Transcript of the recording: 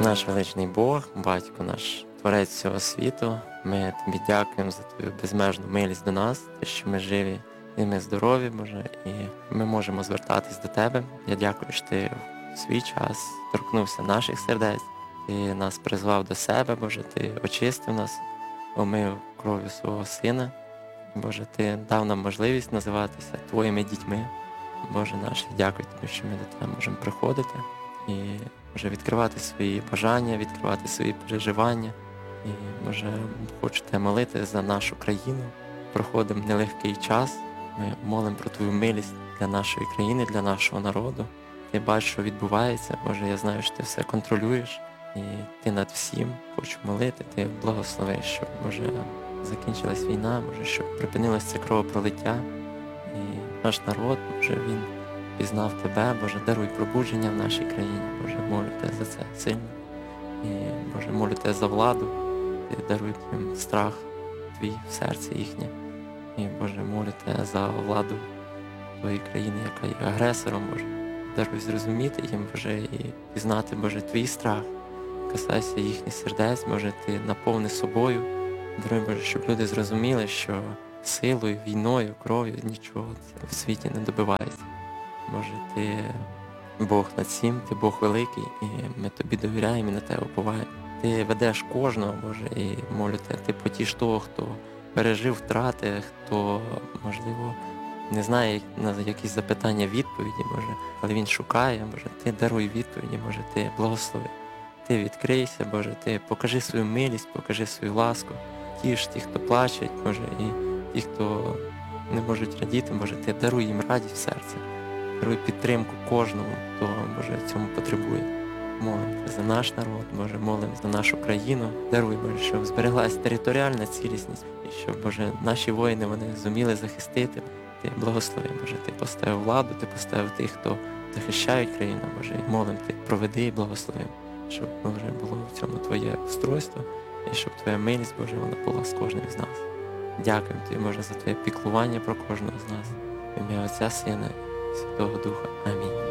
Наш величний Бог, Батько наш, Творець всього світу, ми Тобі дякуємо за Твою безмежну милість до нас, те, що ми живі і ми здорові, Боже, і ми можемо звертатись до Тебе. Я дякую, що Ти в свій час торкнувся наших сердець, Ти нас призвав до себе, Боже, Ти очистив нас, омив кров'ю свого Сина. Боже, Ти дав нам можливість називатися Твоїми дітьми. Боже наш, я дякую Тобі, що ми до Тебе можемо приходити і може відкривати свої бажання, відкривати свої переживання. І може хочу Тебе молити за нашу країну. Проходимо нелегкий час. Ми молимо про Твою милість для нашої країни, для нашого народу. Ти бачиш, що відбувається. Боже, я знаю, що Ти все контролюєш. І Ти над всім хочу молити. Ти благослови, щоб, може, закінчилась війна, може, щоб припинилось це кровопролиття. І наш народ, може, він пізнав Тебе, Боже, даруй пробудження в нашій країні. Боже, молю Тебе за це сильно. І, Боже, молю Тебе за владу. Ти даруй їм страх Твій в серці їхнє. І, Боже, молю Тебе за владу Твоєї країни, яка є агресором, Боже. Даруй зрозуміти їм, Боже, і пізнати, Боже, Твій страх. Касайся їхніх сердець, Боже, Ти наповни собою. Даруй, Боже, щоб люди зрозуміли, що силою, війною, кров'ю нічого в світі не добивається. Боже, Ти Бог над всім, Ти Бог великий, і ми Тобі довіряємо і на Тебе уповаємо. Ти ведеш кожного, Боже, і молю Тебе, Ти потіш того, хто пережив втрати, хто, можливо, не знає на якісь запитання відповіді, Боже, але він шукає, Боже, Ти даруй відповіді, Боже, Ти благослови. Ти відкрийся, Боже, Ти покажи свою милість, покажи свою ласку. Тіш тих, хто плаче, Боже, і ті, хто не можуть радіти, Боже, Ти даруй їм радість в серці. Даруй підтримку кожному, хто, Боже, цьому потребує. Молимо за наш народ, Боже, молимо за нашу країну. Даруй, Боже, щоб збереглась територіальна цілісність, і щоб, Боже, наші воїни, вони зуміли захистити. Ти благослови, Боже, Ти поставив владу, Ти поставив тих, хто захищає країну, Боже, і молимо Ти, проведи і благослови, щоб, Боже, було в цьому Твоє устройство, і щоб Твоя милість, Боже, вона була з кожним з нас. Дякуємо Тобі, Боже, за Твоє піклування про кожного з нас. В ім'я Отця, Сина і Святого Духа. Амінь.